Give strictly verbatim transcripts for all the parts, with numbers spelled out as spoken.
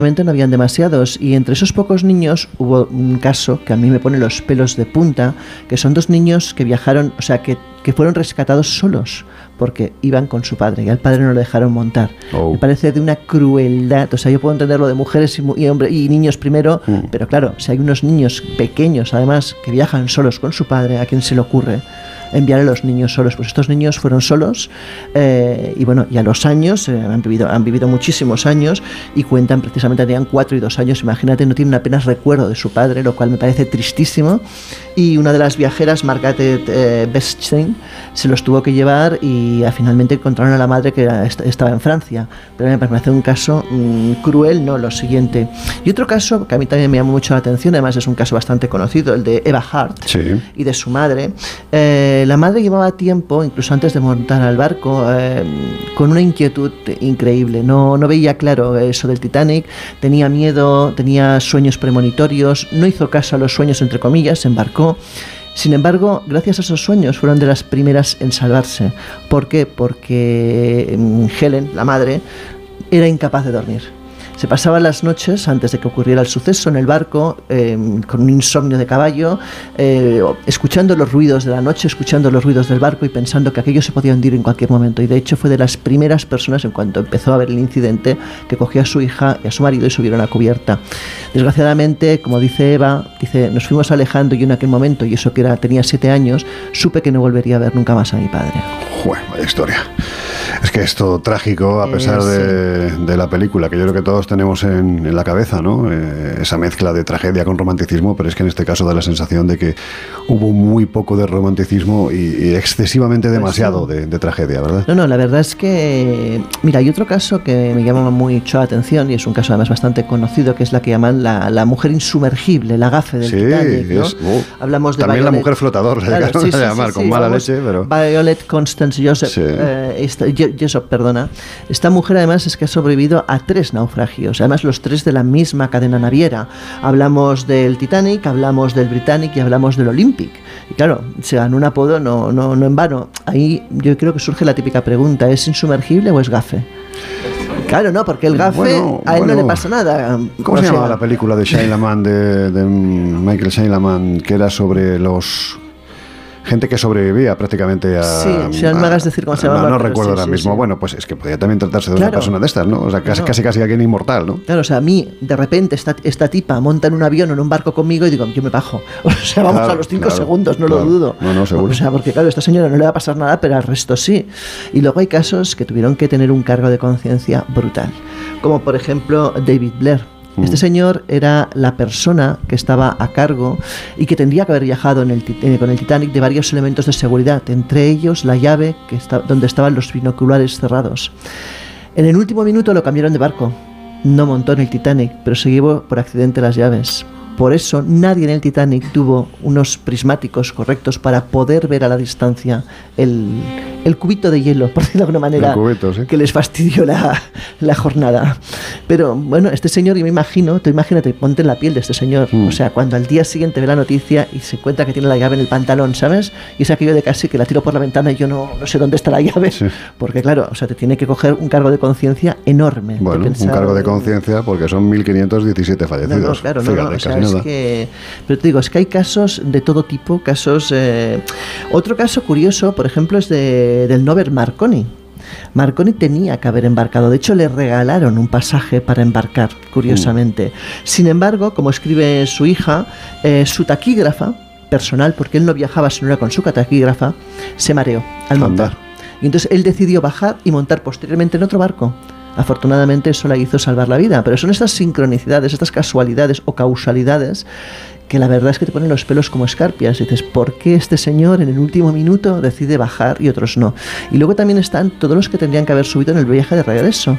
no habían demasiados, y entre esos pocos niños hubo un caso que a mí me pone los pelos de punta, que son dos niños que viajaron, o sea, que, que fueron rescatados solos, porque iban con su padre y al padre no lo dejaron montar. Oh. Me parece de una crueldad. O sea, yo puedo entender lo de mujeres y, y, hombre, y niños primero, mm. pero claro, si hay unos niños pequeños, además, que viajan solos con su padre, ¿a quién se le ocurre enviar a los niños solos? Pues estos niños fueron solos eh, y bueno, y a los años eh, han vivido han vivido muchísimos años y cuentan, precisamente tenían cuatro y dos años, imagínate, no tienen apenas recuerdo de su padre, lo cual me parece tristísimo. Y una de las viajeras, Margaret eh, Bechstein, se los tuvo que llevar y ah, finalmente encontraron a la madre que era, est- estaba en Francia. Pero me parece un caso mmm, cruel, no, lo siguiente. Y otro caso que a mí también me llamó mucho la atención, además es un caso bastante conocido, el de Eva Hart, sí, y de su madre. Eh, la madre llevaba tiempo, incluso antes de montar al barco, eh, con una inquietud increíble. No, no veía claro eso del Titanic, tenía miedo, tenía sueños premonitorios, no hizo caso a los sueños, entre comillas, se embarcó. Sin embargo, gracias a esos sueños fueron de las primeras en salvarse. ¿Por qué? Porque Helen, la madre, era incapaz de dormir. Se pasaba las noches, antes de que ocurriera el suceso, en el barco, eh, con un insomnio de caballo, eh, escuchando los ruidos de la noche, escuchando los ruidos del barco y pensando que aquello se podía hundir en cualquier momento. Y de hecho fue de las primeras personas, en cuanto empezó a ver el incidente, que cogió a su hija y a su marido y subieron a cubierta. Desgraciadamente, como dice Eva, dice, nos fuimos alejando y yo en aquel momento, y eso que era, tenía siete años, supe que no volvería a ver nunca más a mi padre. Bueno, vaya historia. Es que es todo trágico, a pesar eh, sí. de, de la película, que yo creo que todos tenemos en, en la cabeza, ¿no? Eh, esa mezcla de tragedia con romanticismo, pero es que en este caso da la sensación de que hubo muy poco de romanticismo y, y excesivamente demasiado de, de tragedia, ¿verdad? No, no, la verdad es que... Mira, hay otro caso que me llama mucho la atención, y es un caso además bastante conocido, que es la que llaman la, la mujer insumergible, la gafe del sí, Titanic, ¿no? Es, oh, Hablamos de también Violet, la mujer flotador, claro, se sí, sí, llamar, sí, con sí, mala vamos, leche, pero... Violet Constance Joseph, sí. eh, esta, Jessop, perdona. Esta mujer además es que ha sobrevivido a tres naufragios, además los tres de la misma cadena naviera. Hablamos del Titanic, hablamos del Britannic y hablamos del Olympic. Y claro, se ganó un apodo no, no, no en vano. Ahí yo creo que surge la típica pregunta, ¿es insumergible o es gafe? Claro, no, porque el gafe bueno, a él bueno. no le pasa nada. ¿Cómo se llamaba la película de Shyamalan, de, de Michael Shyamalan, que era sobre los... gente que sobrevivía prácticamente a... Sí, si no me hagas decir cómo se llama. No, no recuerdo sí, ahora sí, mismo. Sí. Bueno, pues es que podía también tratarse de claro. una persona de estas, ¿no? O sea, casi, no. casi casi alguien inmortal, ¿no? Claro, o sea, a mí, de repente, esta, esta tipa monta en un avión o en un barco conmigo y digo, yo me bajo. O sea, vamos claro, a los cinco claro, segundos, no claro. lo dudo. No, no, seguro. O sea, porque claro, a esta señora no le va a pasar nada, pero al resto sí. Y luego hay casos que tuvieron que tener un cargo de conciencia brutal. Como, por ejemplo, David Blair. Este señor era la persona que estaba a cargo y que tendría que haber viajado en el, eh, con el Titanic de varios elementos de seguridad, entre ellos la llave que está, donde estaban los binoculares cerrados. En el último minuto lo cambiaron de barco. No montó en el Titanic, pero se llevó por accidente las llaves. Por eso nadie en el Titanic tuvo unos prismáticos correctos para poder ver a la distancia el, el cubito de hielo, por decirlo de alguna manera, cubito, ¿sí? que les fastidió la, la jornada. Pero bueno, este señor, yo me imagino, tú imagínate, ponte en la piel de este señor. Mm. O sea, cuando al día siguiente ve la noticia y se encuentra que tiene la llave en el pantalón, ¿sabes? Y es aquello de casi que la tiro por la ventana y yo no, no sé dónde está la llave. Sí. Porque claro, o sea, te tiene que coger un cargo de conciencia enorme. Bueno, pensar, un cargo de conciencia porque son mil quinientos diecisiete fallecidos. No, no, claro, no, no, o sea, es que, pero te digo, es que hay casos de todo tipo, casos... Eh, otro caso curioso, por ejemplo, es de, del Norbert Marconi. Marconi tenía que haber embarcado, de hecho le regalaron un pasaje para embarcar, curiosamente. Mm. Sin embargo, como escribe su hija, eh, su taquígrafa personal, porque él no viajaba sino era con su taquígrafa, se mareó al montar. Y entonces él decidió bajar y montar posteriormente en otro barco. Afortunadamente eso le hizo salvar la vida, pero son estas sincronicidades, estas casualidades o causalidades que la verdad es que te ponen los pelos como escarpias. Y dices, ¿por qué este señor en el último minuto decide bajar y otros no? Y luego también están todos los que tendrían que haber subido en el viaje de regreso.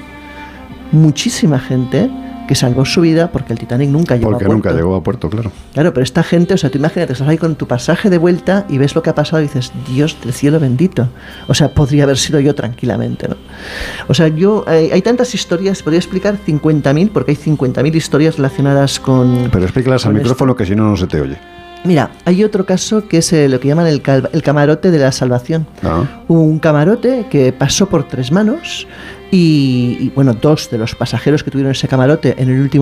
Muchísima gente que salvó su vida porque el Titanic nunca llegó porque a puerto. Porque nunca llegó a puerto, claro. Claro, pero esta gente, o sea, tú imagínate, estás ahí con tu pasaje de vuelta y ves lo que ha pasado y dices, Dios del cielo bendito. O sea, podría haber sido yo tranquilamente, ¿no? O sea, yo, hay, hay tantas historias, podría explicar cincuenta mil, porque hay cincuenta mil historias relacionadas con... Pero explícalas al micrófono que si no, no se te oye. Mira, hay otro caso que es eh, lo que llaman el, cal, el camarote de la salvación. Ah. Un camarote que pasó por tres manos, Y, y bueno, dos de los pasajeros que tuvieron ese camarote en el último